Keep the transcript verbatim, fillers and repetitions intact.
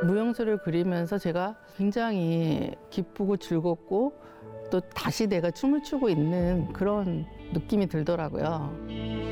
무용수를 그리면서 제가 굉장히 기쁘고 즐겁고 또 다시 내가 춤을 추고 있는 그런 느낌이 들더라고요.